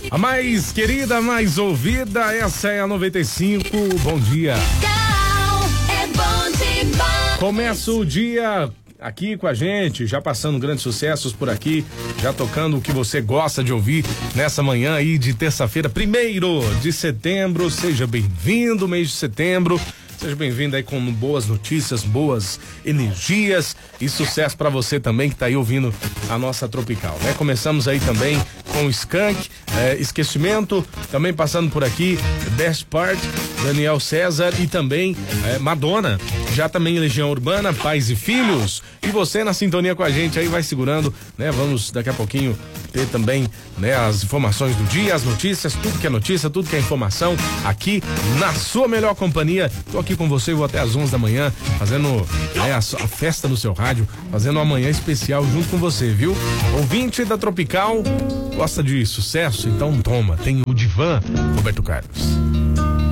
A mais querida, mais ouvida, essa é a 95. Bom dia. É bom demais. Começa o dia aqui com a gente, já passando grandes sucessos por aqui, já tocando o que você gosta de ouvir nessa manhã aí de terça-feira, 1º de setembro. Seja bem-vindo, mês de setembro. Seja bem-vindo aí com boas notícias, boas energias e sucesso pra você também que tá aí ouvindo a nossa Tropical, né? Começamos aí também com o Skank, Esquecimento, também passando por aqui, Best Part, Daniel César e também Madonna, já também Legião Urbana, Pais e Filhos. E você na sintonia com a gente aí vai segurando, né? Vamos daqui a pouquinho ter também, né, as informações do dia, as notícias, tudo que é notícia, tudo que é informação aqui na sua melhor companhia. Tô aqui com você, vou até às 11 da manhã fazendo a festa no seu rádio, fazendo uma manhã especial junto com você, viu? Ouvinte da Tropical, gosta de sucesso? Então toma, tem o Divã Roberto Carlos.